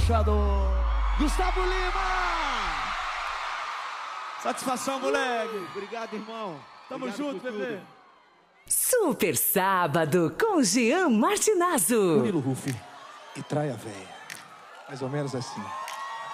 embaixador. Gustavo Lima! Satisfação, moleque. Obrigado, irmão. Tamo Obrigado junto, por tudo. bebê. Super Sábado com Jean Martinazzo. Murilo Rufi e Traia Véia. Mais ou menos assim.